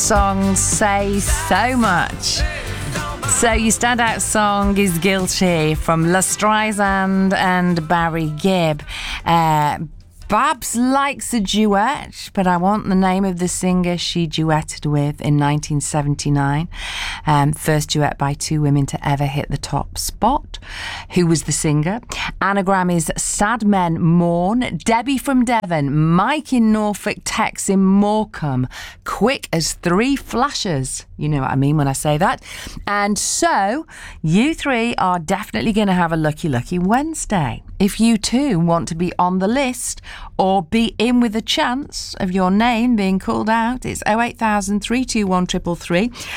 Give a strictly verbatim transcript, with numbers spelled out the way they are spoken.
songs say so much. So your standout song is Guilty from La Streisand and Barry Gibb. Uh, Babs likes a duet, but I want the name of the singer she duetted with in nineteen seventy-nine. Um, first duet by two women to ever hit the top spot. Who was the singer? Anagram is Sad Men Mourn. Debbie from Devon. Mike in Norfolk. Tex in Morecambe. Quick as three flashes. You know what I mean when I say that. And so, you three are definitely going to have a lucky, lucky Wednesday. If you too want to be on the list or be in with a chance of your name being called out, it's oh eight thousand, three two one, three three three.